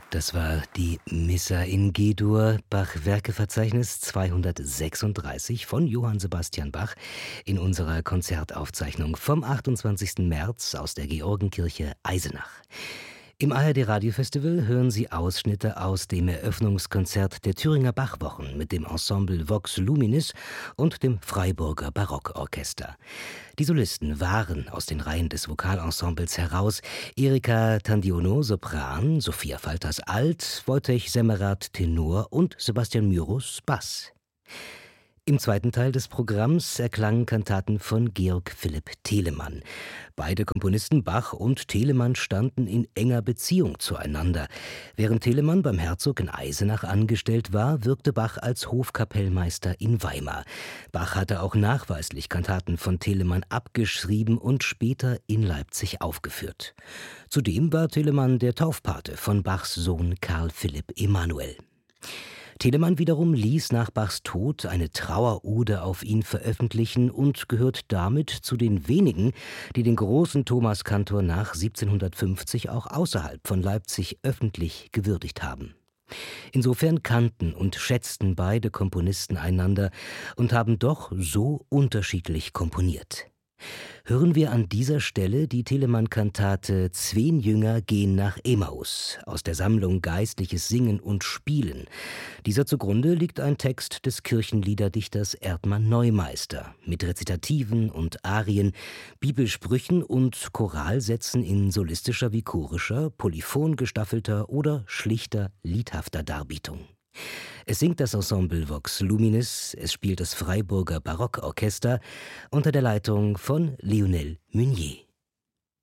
Das war die Missa in G-Dur, Bach-Werkeverzeichnis 236 von Johann Sebastian Bach in unserer Konzertaufzeichnung vom 28. März aus der Georgenkirche Eisenach. Im ARD-Radiofestival hören Sie Ausschnitte aus dem Eröffnungskonzert der Thüringer Bachwochen mit dem Ensemble Vox Luminis und dem Freiburger Barockorchester. Die Solisten waren aus den Reihen des Vokalensembles heraus Erika Tandiono, Sopran, Sophia Falters Alt, Wojciech Semmerath, Tenor und Sebastian Myrus, Bass. Im zweiten Teil des Programms erklangen Kantaten von Georg Philipp Telemann. Beide Komponisten Bach und Telemann standen in enger Beziehung zueinander. Während Telemann beim Herzog in Eisenach angestellt war, wirkte Bach als Hofkapellmeister in Weimar. Bach hatte auch nachweislich Kantaten von Telemann abgeschrieben und später in Leipzig aufgeführt. Zudem war Telemann der Taufpate von Bachs Sohn Karl Philipp Emanuel. Telemann wiederum ließ nach Bachs Tod eine Trauerode auf ihn veröffentlichen und gehört damit zu den wenigen, die den großen Thomaskantor nach 1750 auch außerhalb von Leipzig öffentlich gewürdigt haben. Insofern kannten und schätzten beide Komponisten einander und haben doch so unterschiedlich komponiert. Hören wir an dieser Stelle die Telemann-Kantate »Zween Jünger gehen nach Emmaus« aus der Sammlung Geistliches Singen und Spielen. Dieser zugrunde liegt ein Text des Kirchenliederdichters Erdmann Neumeister mit Rezitativen und Arien, Bibelsprüchen und Choralsätzen in solistischer wie chorischer, polyphon gestaffelter oder schlichter, liedhafter Darbietung. Es singt das Ensemble Vox Luminis, es spielt das Freiburger Barockorchester unter der Leitung von Lionel Meunier.